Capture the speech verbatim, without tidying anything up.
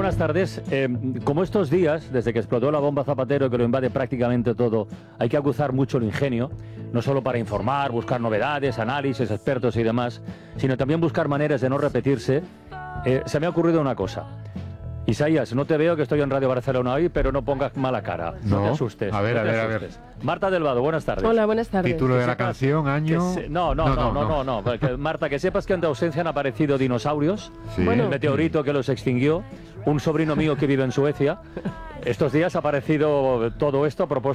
buenas tardes. Eh, como estos días, desde que explotó la bomba Zapatero, que lo invade prácticamente todo, hay que aguzar mucho el ingenio, no solo para informar, buscar novedades, análisis, expertos y demás, sino también buscar maneras de no repetirse. Eh, se me ha ocurrido una cosa. Isaías, no te veo, que estoy en Radio Barcelona hoy, pero no pongas mala cara, no, no te asustes. A ver, no a te ver, asustes. a ver. Marta del Vado, buenas tardes. Hola, buenas tardes. Título de Que la sepas canción, año... Se... No, no, no, no, no, no, no, no. Marta, que sepas que en tu ausencia han aparecido dinosaurios, Sí. Bueno. el meteorito que los extinguió, un sobrino mío que vive en Suecia. Estos días ha aparecido todo esto a propósito